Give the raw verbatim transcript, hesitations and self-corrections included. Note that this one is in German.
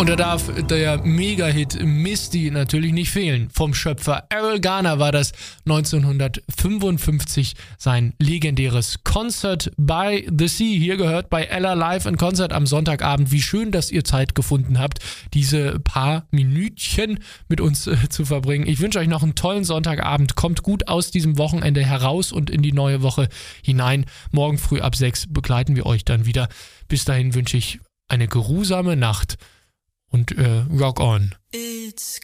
Und da darf der Mega-Hit Misty natürlich nicht fehlen. Vom Schöpfer Errol Garner war das neunzehnhundertfünfundfünfzig sein legendäres Concert by the Sea. Hier gehört bei Ella live in Konzert am Sonntagabend. Wie schön, dass ihr Zeit gefunden habt, diese paar Minütchen mit uns äh, zu verbringen. Ich wünsche euch noch einen tollen Sonntagabend. Kommt gut aus diesem Wochenende heraus und in die neue Woche hinein. Morgen früh ab sechs begleiten wir euch dann wieder. Bis dahin wünsche ich eine geruhsame Nacht. Und äh, rock on. It's